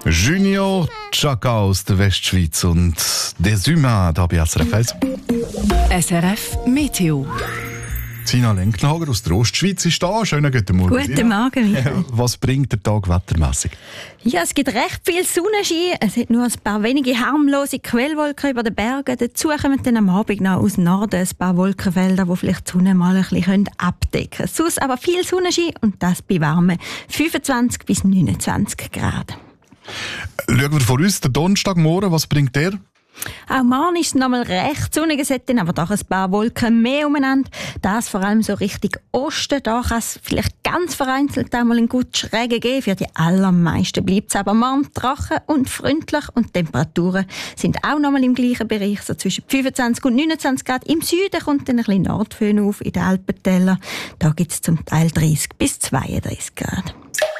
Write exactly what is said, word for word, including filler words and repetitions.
Junior Chaka aus der Westschweiz und des Humains da bei S R F eins. S R F Meteo. Sina Lenknager aus der Ostschweiz ist da. Schönen guten Morgen. Guten Sina. Morgen. Ja, was bringt der Tag wettermässig? Ja, es gibt recht viel Sonnenschein. Es hat nur ein paar wenige harmlose Quellwolken über den Bergen. Dazu kommen dann am Abend noch aus Norden ein paar Wolkenfelder, die vielleicht die Sonne mal ein bisschen abdecken können. Sonst aber viel Sonnenschein und das bei warmen fünfundzwanzig bis neunundzwanzig Grad. Schauen wir vor uns, der Donnerstagmorgen, was bringt der? Auch morgen ist es noch mal recht sonnig, es hat dann aber doch ein paar Wolken mehr umeinander. Das vor allem so Richtung Osten. Da kann es vielleicht ganz vereinzelt einmal einen guten Schrägen geben. Für die allermeisten bleibt es aber morgen trocken und freundlich. Und die Temperaturen sind auch noch mal im gleichen Bereich, so zwischen fünfundzwanzig und neunundzwanzig Grad. Im Süden kommt dann ein bisschen Nordföhn auf in den Alpentälern. Da gibt es zum Teil dreißig bis zweiunddreißig Grad.